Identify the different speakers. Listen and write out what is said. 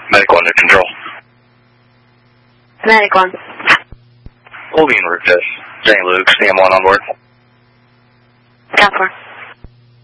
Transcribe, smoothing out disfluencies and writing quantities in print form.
Speaker 1: Medical under control.
Speaker 2: Medic 1.
Speaker 1: We'll be in route test. St. Luke's, CM1 on board.
Speaker 2: Count 4.